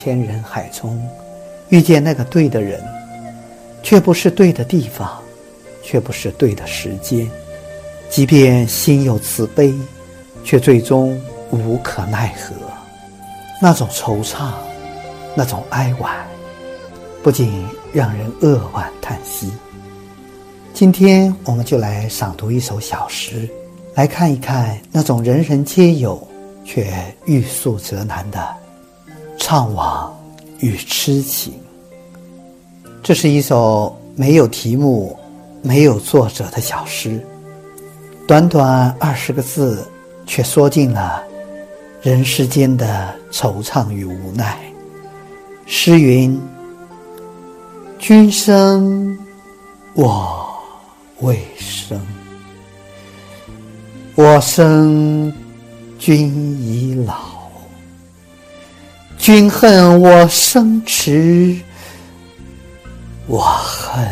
千人海中遇见那个对的人，却不是对的地方，却不是对的时间。即便心有慈悲，却最终无可奈何。那种惆怅，那种哀婉，不仅让人扼腕叹息。今天我们就来赏读一首小诗，来看一看那种人人皆有却欲速则难的怅惘与痴情。这是一首没有题目、没有作者的小诗，短短20个字，却说尽了人世间的惆怅与无奈。诗云：君生我未生，我生君已老。君恨我生迟，我恨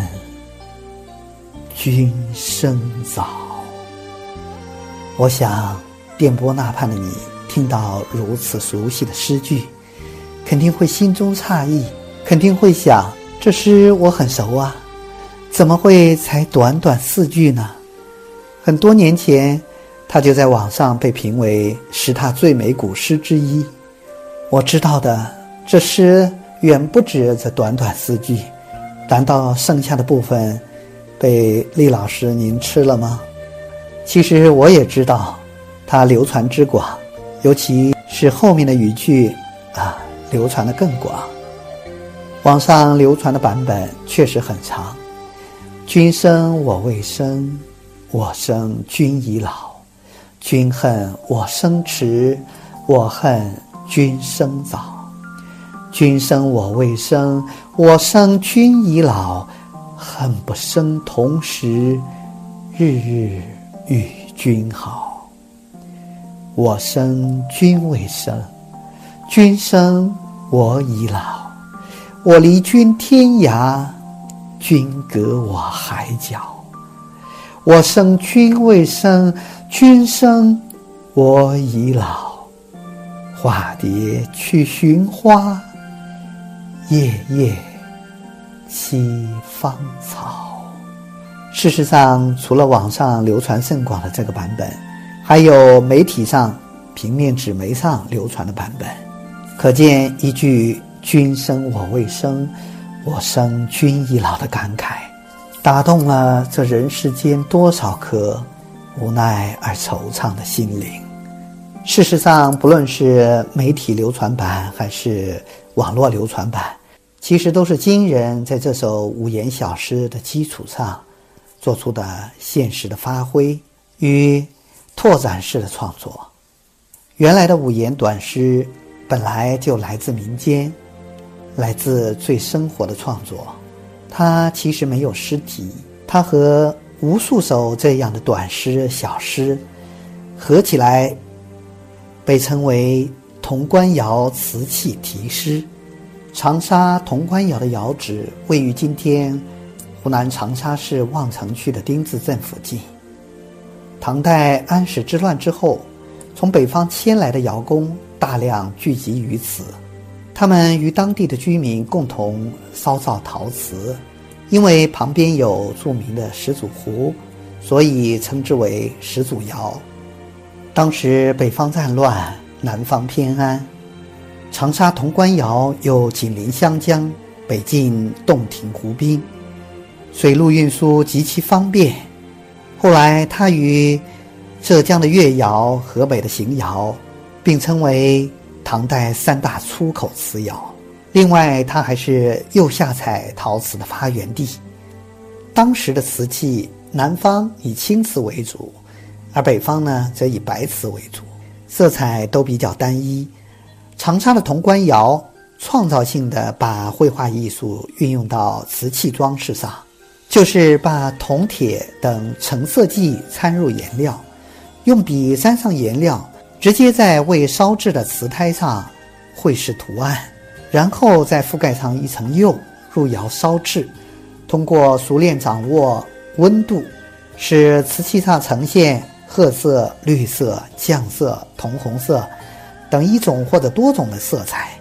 君生早。我想电波那畔的你听到如此熟悉的诗句，肯定会心中诧异，肯定会想，这诗我很熟啊，怎么会才短短4句呢？很多年前它就在网上被评为10大最美古诗之一。我知道的，这诗远不止这短短4句，难道剩下的部分被厉老师您吃了吗？其实我也知道它流传之广，尤其是后面的语句流传得更广。网上流传的版本确实很长，君生我未生，我生君已老。君恨我生迟，我恨君生早。君生我未生，我生君已老。恨不生同时，日日与君好。我生君未生，君生我已老。我离君天涯，君隔我海角。我生君未生，君生我已老。化蝶去寻花，夜夜栖芳草。事实上，除了网上流传甚广的这个版本，还有媒体上平面纸媒上流传的版本。可见一句君生我未生，我生君已老的感慨，打动了这人世间多少颗无奈而惆怅的心灵。事实上，不论是媒体流传版还是网络流传版，其实都是今人在这首五言小诗的基础上做出的现实的发挥与拓展式的创作。原来的五言短诗本来就来自民间，来自最生活的创作，它其实没有诗体，它和无数首这样的短诗小诗合起来被称为潼关窑瓷器题诗。长沙潼关窑的窑址位于今天湖南长沙市望城区的丁字镇附近。唐代安史之乱之后，从北方迁来的窑工大量聚集于此，他们与当地的居民共同烧造陶瓷，因为旁边有著名的始祖湖，所以称之为始祖窑。当时北方战乱，南方偏安，长沙潼关窑又紧邻湘江，北近洞庭湖滨，水陆运输极其方便。后来它与浙江的越窑、河北的邢窑并称为唐代3大出口瓷窑。另外，它还是釉下彩陶瓷的发源地。当时的瓷器，南方以青瓷为主，而北方呢则以白瓷为主，色彩都比较单一。长沙的潼关窑创造性地把绘画艺术运用到瓷器装饰上，就是把铜铁等成色剂掺入颜料，用笔沾上颜料，直接在未烧制的瓷胎上绘饰图案，然后再覆盖上一层釉，入窑烧制。通过熟练掌握温度，使瓷器上呈现褐色、绿色、酱色、铜红色等一种或者多种的色彩，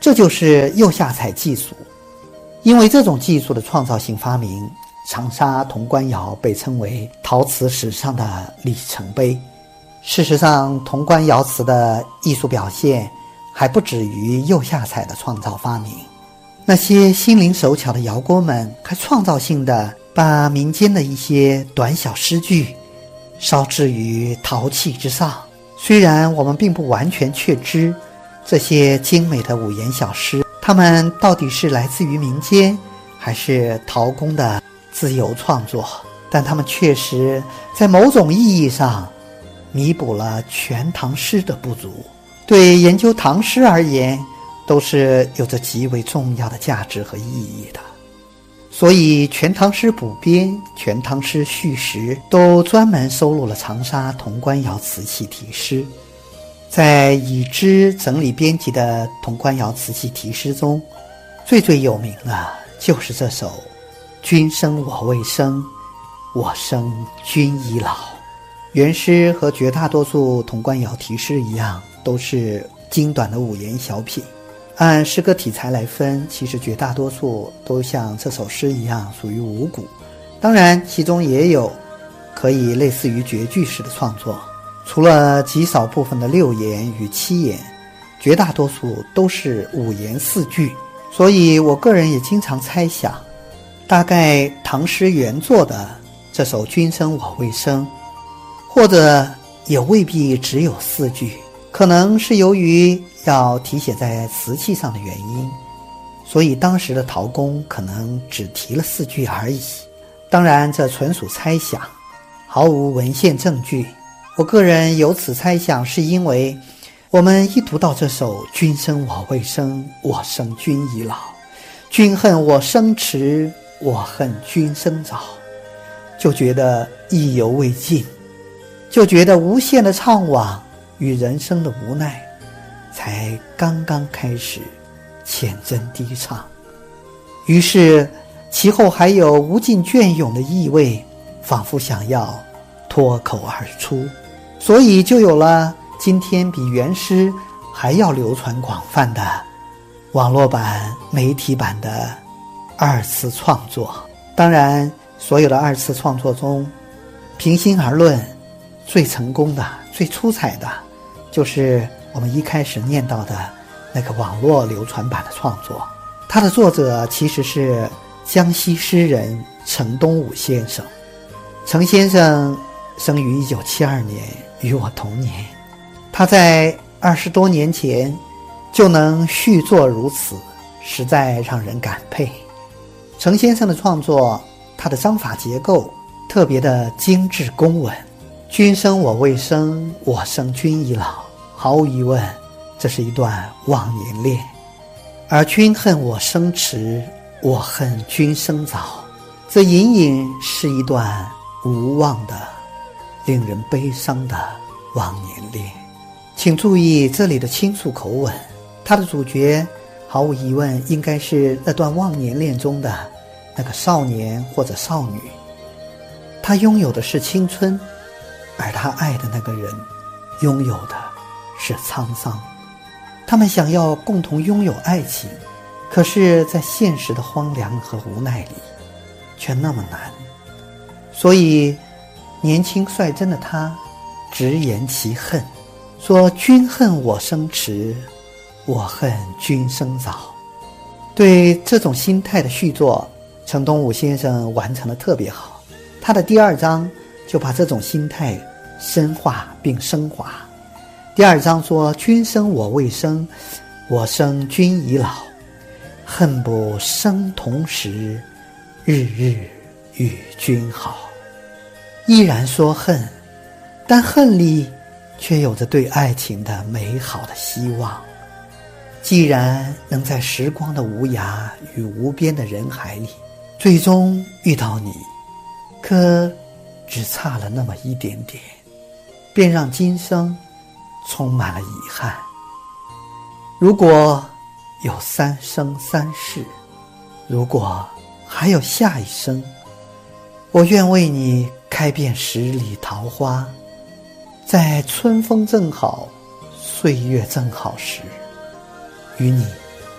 这就是釉下彩技术。因为这种技术的创造性发明，长沙潼关窑被称为陶瓷史上的里程碑。事实上，潼关窑瓷的艺术表现还不止于釉下彩的创造发明。那些心灵手巧的窑工们还创造性地把民间的一些短小诗句烧制于陶器之上。虽然我们并不完全确知这些精美的五言小诗，它们到底是来自于民间还是陶工的自由创作，但它们确实在某种意义上弥补了全唐诗的不足。对研究唐诗而言，都是有着极为重要的价值和意义的。所以全唐诗补编、全唐诗序识都专门收录了长沙潼关窑瓷器题诗。在已知整理编辑的潼关窑瓷器题诗中，最有名的就是这首君生我未生，我生君已老。原诗和绝大多数潼关窑题诗一样，都是精短的五言小品。按诗歌题材来分，其实绝大多数都像这首诗一样属于五古，当然其中也有可以类似于绝句式的创作。除了极少部分的六言与七言，绝大多数都是五言四句。所以我个人也经常猜想，大概唐诗原作的这首君生我未生，或者也未必只有四句，可能是由于要题写在瓷器上的原因，所以当时的陶工可能只题了四句而已。当然这纯属猜想，毫无文献证据。我个人由此猜想，是因为我们一读到这首君生我未生，我生君已老，君恨我生迟，我恨君生早，就觉得意犹未尽，就觉得无限的怅惘与人生的无奈才刚刚开始浅斟低唱。于是其后还有无尽隽永的意味，仿佛想要脱口而出，所以就有了今天比原诗还要流传广泛的网络版、媒体版的二次创作。当然所有的二次创作中，平心而论，最成功的、最出彩的就是我们一开始念到的那个网络流传版的创作。它的作者其实是江西诗人程东武先生。程先生生于1972年，与我同年。他在20多年前就能续作如此，实在让人感佩。程先生的创作，他的章法结构特别的精致工稳。君生我未生，我生君已老，毫无疑问，这是一段忘年恋。而君恨我生迟，我恨君生早，这隐隐是一段无望的、令人悲伤的忘年恋。请注意这里的倾诉口吻，他的主角毫无疑问应该是那段忘年恋中的那个少年或者少女。他拥有的是青春，而他爱的那个人拥有的是沧桑。他们想要共同拥有爱情，可是在现实的荒凉和无奈里却那么难。所以年轻率真的他直言其恨，说君恨我生迟，我恨君生早。对这种心态的续作，程东武先生完成得特别好。他的第二章就把这种心态深化并升华。第二章说君生我未生，我生君已老，恨不生同时，日日与君好。依然说恨，但恨里却有着对爱情的美好的希望。既然能在时光的无涯与无边的人海里最终遇到你，可只差了那么一点点，便让今生充满了遗憾。如果有三生三世，如果还有下一生，我愿为你开遍十里桃花，在春风正好、岁月正好时，与你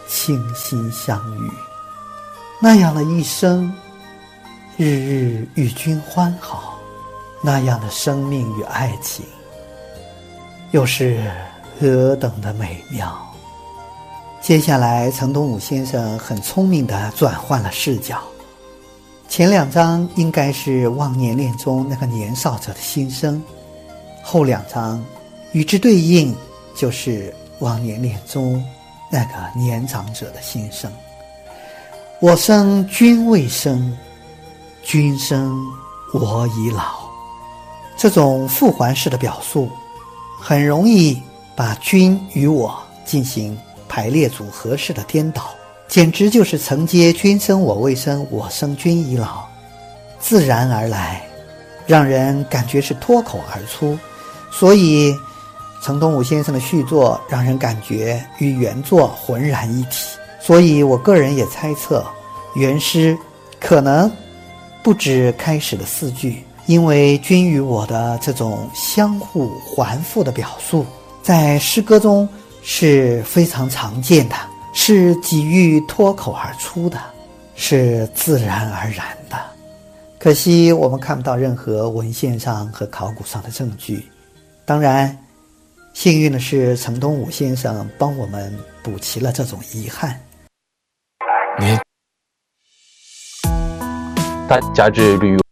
倾心相遇。那样的一生，日日与君欢好，那样的生命与爱情，又是何等的美妙。接下来陈东武先生很聪明地转换了视角，前2章应该是忘年恋中那个年少者的心声，后2章与之对应就是忘年恋中那个年长者的心声。我生君未生，君生我已老。这种复环式的表述很容易把君与我进行排列组合式的颠倒，简直就是承接君生我未生，我生君已老，自然而来，让人感觉是脱口而出。所以陈东武先生的续作让人感觉与原作浑然一体。所以我个人也猜测，原诗可能不止开始的4句，因为君与我的这种相互环复的表述，在诗歌中是非常常见的，是几欲脱口而出的，是自然而然的。可惜我们看不到任何文献上和考古上的证据。当然，幸运的是陈东武先生帮我们补齐了这种遗憾。 大家这旅游